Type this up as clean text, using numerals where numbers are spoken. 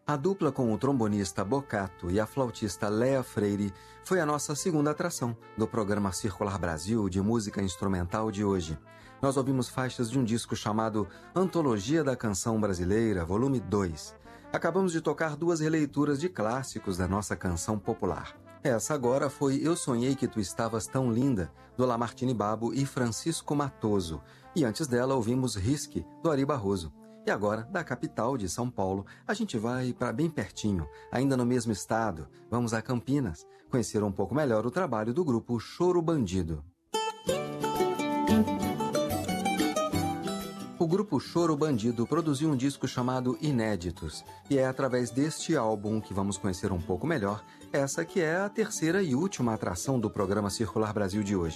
A dupla com o trombonista Bocato e a flautista Léa Freire foi a nossa segunda atração do programa Circular Brasil de música instrumental de hoje. Nós ouvimos faixas de um disco chamado Antologia da Canção Brasileira, volume 2. Acabamos de tocar duas releituras de clássicos da nossa canção popular. Essa agora foi Eu Sonhei Que Tu Estavas Tão Linda, do Lamartine Babo e Francisco Matoso. E antes dela ouvimos Risque, do Ari Barroso. E agora, da capital de São Paulo, a gente vai para bem pertinho, ainda no mesmo estado. Vamos a Campinas, conhecer um pouco melhor o trabalho do grupo Choro Bandido. O grupo Choro Bandido produziu um disco chamado Inéditos, e é através deste álbum que vamos conhecer um pouco melhor essa que é a terceira e última atração do programa Circular Brasil de hoje.